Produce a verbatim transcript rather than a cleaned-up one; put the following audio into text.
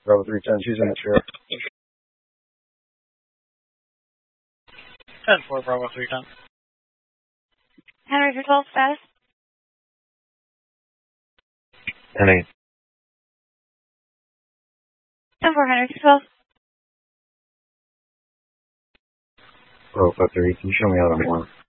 Bravo three ten, she's in the chair. ten four, Bravo three ten. Henry for twelve, status? ten eight. ten four, Henry for twelve. Bravo five three, can you show me out on one?